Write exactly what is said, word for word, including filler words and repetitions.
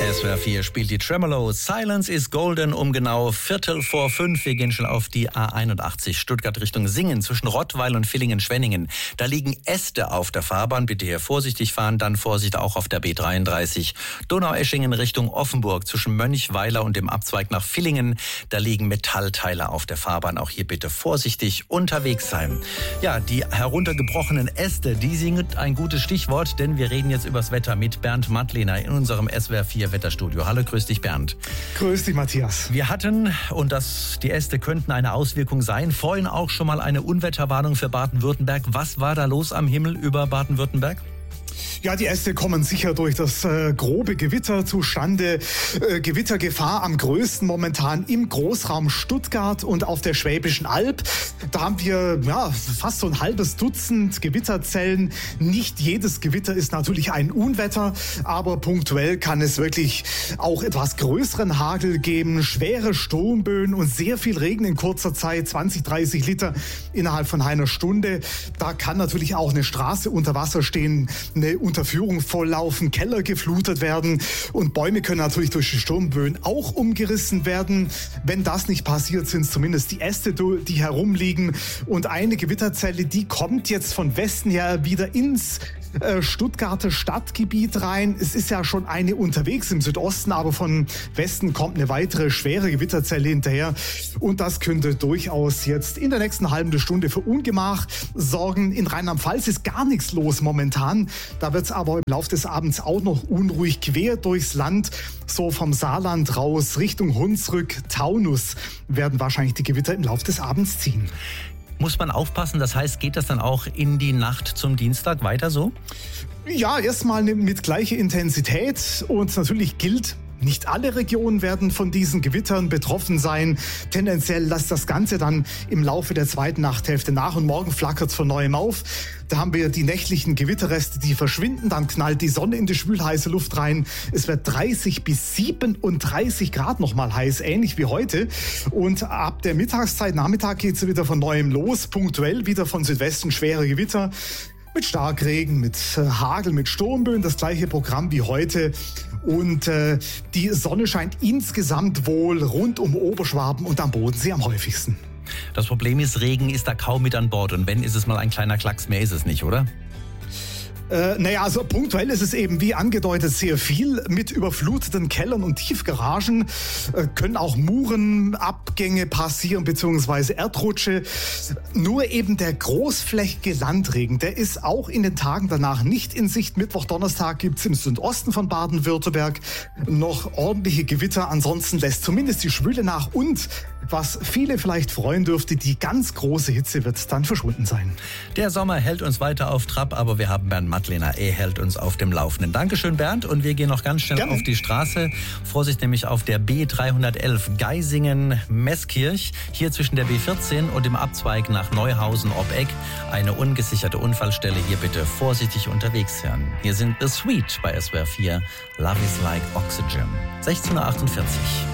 S W R vier spielt die Tremolo. Silence is Golden um genau Viertel vor fünf. Wir gehen schon auf die A einundachtzig Stuttgart Richtung Singen zwischen Rottweil und Villingen-Schwenningen. Da liegen Äste auf der Fahrbahn. Bitte hier vorsichtig fahren. Dann Vorsicht auch auf der B dreiunddreißig Donaueschingen Richtung Offenburg zwischen Mönchweiler und dem Abzweig nach Villingen. Da liegen Metallteile auf der Fahrbahn. Auch hier bitte vorsichtig unterwegs sein. Ja, die heruntergebrochenen Äste, die sind ein gutes Stichwort, denn wir reden jetzt übers Wetter mit Bernd Mattlehner in unserem S W R vier Wetterstudio. Hallo, grüß dich Bernd. Grüß dich Matthias. Wir hatten, und das, die Äste könnten eine Auswirkung sein, vorhin auch schon mal eine Unwetterwarnung für Baden-Württemberg. Was war da los am Himmel über Baden-Württemberg? Ja, die Äste kommen sicher durch das äh, grobe Gewitter zustande. Äh, Gewittergefahr am größten momentan im Großraum Stuttgart und auf der Schwäbischen Alb. Da haben wir ja fast so ein halbes Dutzend Gewitterzellen. Nicht jedes Gewitter ist natürlich ein Unwetter, aber punktuell kann es wirklich auch etwas größeren Hagel geben, schwere Sturmböen und sehr viel Regen in kurzer Zeit, zwanzig, dreißig Liter innerhalb von einer Stunde. Da kann natürlich auch eine Straße unter Wasser stehen, eine Unterführung volllaufen, Keller geflutet werden und Bäume können natürlich durch die Sturmböen auch umgerissen werden. Wenn das nicht passiert, sind es zumindest die Äste, die herumliegen. Und eine Gewitterzelle, die kommt jetzt von Westen her wieder ins äh, Stuttgarter Stadtgebiet rein. Es ist ja schon eine unterwegs im Südosten, aber von Westen kommt eine weitere schwere Gewitterzelle hinterher. Und das könnte durchaus jetzt in der nächsten halben Stunde für Ungemach sorgen. In Rheinland-Pfalz ist gar nichts los momentan. Da wird es aber im Laufe des Abends auch noch unruhig quer durchs Land. So vom Saarland raus Richtung Hunsrück, Taunus werden wahrscheinlich die Gewitter im Laufe des Abends ziehen. Muss man aufpassen, das heißt, geht das dann auch in die Nacht zum Dienstag weiter so? Ja, erstmal mit gleicher Intensität und natürlich gilt, nicht alle Regionen werden von diesen Gewittern betroffen sein. Tendenziell lässt das Ganze dann im Laufe der zweiten Nachthälfte nach und morgen flackert es von neuem auf. Da haben wir die nächtlichen Gewitterreste, die verschwinden. Dann knallt die Sonne in die schwülheiße Luft rein. Es wird dreißig bis siebenunddreißig Grad nochmal heiß, ähnlich wie heute. Und ab der Mittagszeit, Nachmittag geht es wieder von neuem los. Punktuell wieder von Südwesten schwere Gewitter. Mit Starkregen, mit äh, Hagel, mit Sturmböen, das gleiche Programm wie heute. Und äh, die Sonne scheint insgesamt wohl rund um Oberschwaben und am Bodensee am häufigsten. Das Problem ist, Regen ist da kaum mit an Bord. Und wenn, ist es mal ein kleiner Klacks, mehr ist es nicht, oder? Äh, naja, also punktuell ist es eben wie angedeutet sehr viel mit überfluteten Kellern und Tiefgaragen. Äh, können auch Murenabgänge passieren beziehungsweise Erdrutsche. Nur eben der großflächige Landregen, der ist auch in den Tagen danach nicht in Sicht. Mittwoch, Donnerstag gibt es im Südosten von Baden-Württemberg noch ordentliche Gewitter. Ansonsten lässt zumindest die Schwüle nach und was viele vielleicht freuen dürfte, die ganz große Hitze wird dann verschwunden sein. Der Sommer hält uns weiter auf Trab, aber wir haben Bernd Mattlehner, er hält uns auf dem Laufenden. Dankeschön, Bernd. Und wir gehen noch ganz schnell Gerne. auf die Straße. Vorsicht nämlich auf der B dreihundertelf Geisingen-Meßkirch. Hier zwischen der B vierzehn und dem Abzweig nach Neuhausen-Obbeck. Eine ungesicherte Unfallstelle. Hier bitte vorsichtig unterwegs sein. Hier sind The Sweet bei S W R vier. Love is like Oxygen. sechzehn Uhr achtundvierzig.